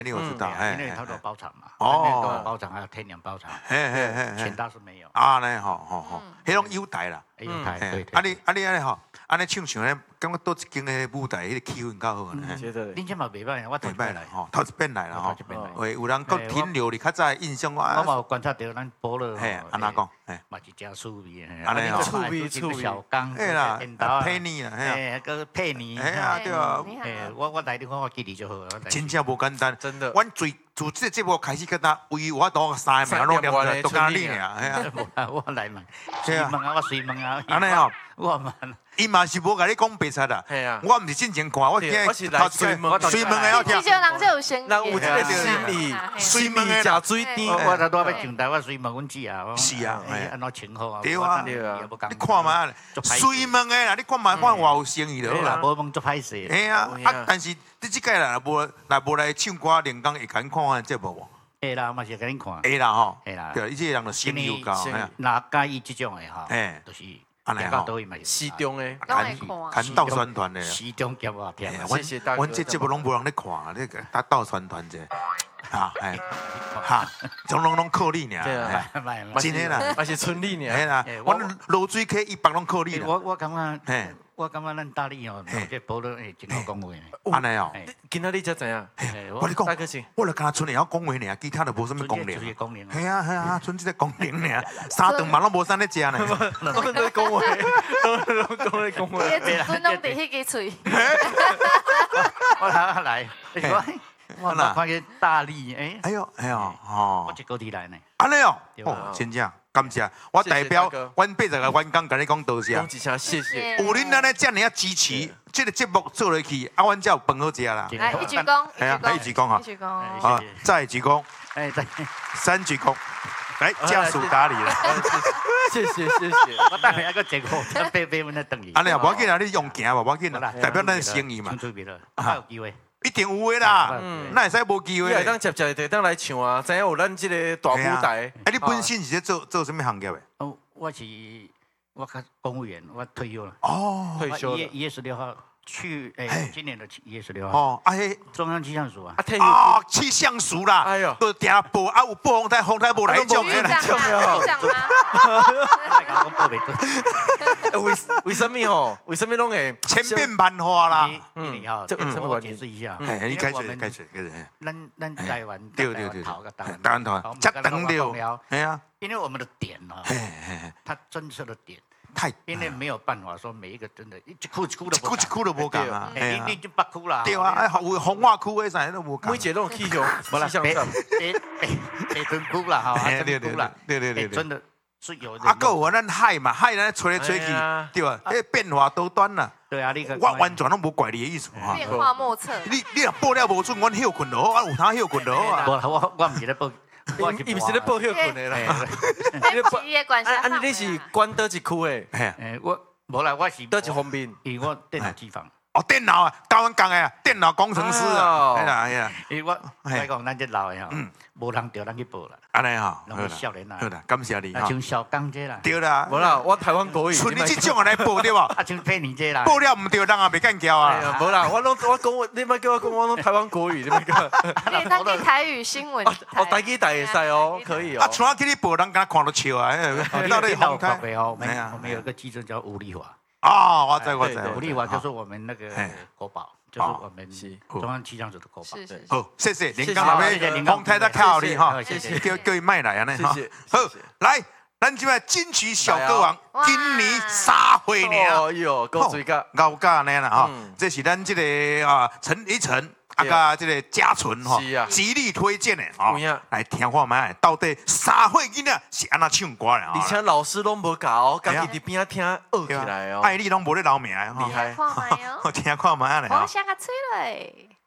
你我知道， 因为他都有包场嘛， 哦， 都有包场，还有天娘包场，全大是没有。 啊，呢吼，迄种优待啦， 优待对。 啊你吼，安尼唱唱咧，感觉倒一间的舞台，迄个气氛较好呢。 觉得恁这嘛袂歹，我头一遍来， 吼，头一遍来啦吼。喂，有人佫停留你较早印象我。 我嘛有观察到咱保罗， 安怎讲？ 嘛是真趣味的。 安尼吼， 趣味小刚， 嘿啦，佩妮啦， 个佩妮， 嘿啊对啊。 我来的话，我记忆就好。 真正无简单， 真的。 阮自这节目开始，跟他为我多3个名拢念出，都讲你俩，嘿啊。我来嘛，随问啊，我随问啊。 安尼吼， 我嘛。 伊嘛是无甲你讲白贼啦，我毋是进前看，我听是来随问的要听。 至少人这有心， 人有这个心理，随问的食水甜。 我头拄要上台，我随问阮姊啊， 是啊， 安怎称呼啊？ 对啊，你看嘛，随问的啦，你看嘛，看偌有诚意就好啦。 无问足歹势。 嘿啊，但是你即届啦，无来唱歌练功，会敢看咱节目无？ 会啦，嘛是甲恁看。 会啦吼， 会啦。 对，伊这个人就心有高， 若介意即种的吼，就是。 安尼吼， 市中诶， 牵斗宣传的， 市中节目听。 谢谢大哥。 阮这节目拢无人咧看，你斗宣传者，哈，总拢靠你尔，真诶啦， 而且村里尔， 嘿啦，阮落水溪100拢靠你啦。 我感觉，我感觉咱大理哦，这保罗诶真好讲话呢。 安尼哦， 今仔日才知影。 我你讲，我就敢剩下讲话尔，其他就无啥物功能。系啊，剩这个功能尔，3顿嘛拢无啥咧食呢。 拢在讲话，拢在讲话。 伊子孙拢伫迄支喙。 我来，我看见大理， 哎呦，哦， 我一个地来呢。 安尼哦，真正。感谢，我代表阮80个员工，甲你讲多谢。 讲一声谢谢。 有恁安尼遮尔啊支持，这个节目做落去，啊，阮才有饭好食啦。 来一鞠躬， 来一鞠躬哈。 一鞠躬。 啊，再鞠躬。 再 3鞠躬。来，家属打理了。 谢谢。 我等下一个结果，再背阮来等伊。 安尼啊，无要紧啊，你用行无要紧啦，代表咱的诚意嘛。 有机会。 一定有的啦，那会使无机会。 你会当接地当来唱啊，知影有咱这个大舞台。 你本身是做什么行业的？ 我看公务员，我退休了。 哦， 退休了。 1月16号去，今年的1月16号。 哦，嘿， 中央气象署啊。 气象署啦。 哎呦， 都定报啊，有报风台无来种的啦。 为什么吼？为什么拢会千变万化啦？ 这我解释一下。 你解释。 咱台湾对， 台湾头， 这长了，哎呀， 因为我们的点哦，它政策的点。因为没有办法说每一个真的一窟都无讲啊，你就8窟啦。 对啊，有风化区的啥都无讲。 每一个都有气象， 北屯窟啦，哈， 对， 真的是有。 啊，还有咱海嘛，海咱吹来吹去，对吧？变化多端啦。 对啊，你我完全拢无怪你的意思哈。变化莫测。 你若报了无准，阮休困就好，啊有通休困就好啊。 我唔是咧报。 伊毋是咧报休困的啦，你是管倒一区的？ 我无啦，我是倒一方面， 因为我电脑机房。 哦，电脑啊，教阮讲的啊，电脑工程师啊，哎呀， 因为我来讲，咱这老的吼，无人叫咱去报啦。 安尼哈， 拢是少年啊。 好啦，感谢你哈。像小刚这啦。 对啦， 无啦，我台湾国语。 像你这种来报对吧？ 啊，像佩妮这啦。 报了唔对，人也袂干叫啊。 无啦，我讲我，你莫叫我讲我拢台湾国语，你莫叫。 你当地台语新闻。 哦，台语台会使哦，可以哦。 啊，像我去你报，人敢看到笑啊。 到底红台？我们有个记者叫吴丽华。 啊，我知。 吴丽华就是我们那个国宝。就是我们中央气象组的国宝。 好，谢谢林刚那边洪太太靠你哈，叫伊卖来安尼哈。好，来，咱即摆金曲小歌王，今年3岁呢。 哦哟，够水个， 高价呢啦哈。这是咱这个陈依晨。啊，这个嘉纯哈，极力推荐的哦，来听看卖，到底3岁囡仔是安怎唱歌的？ 而且老师拢无教，家己伫边仔听学起来哦。 爱你拢无咧留名， 厉害。 听看卖啊！ 我下个吹嘞。